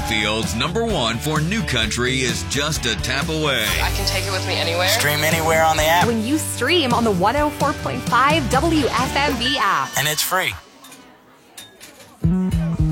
Springfield's #1 for new country is just a tap away. I can take it with me anywhere. Stream anywhere on the app. When you stream on the 104.5 WFMB app. And it's free.